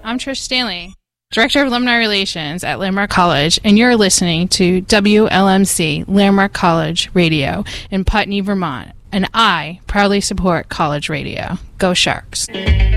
I'm Trish Stanley, Director of Alumni Relations at Landmark College, and you're listening to WLMC Landmark College Radio in Putney, Vermont. And I proudly support college radio. Go Sharks.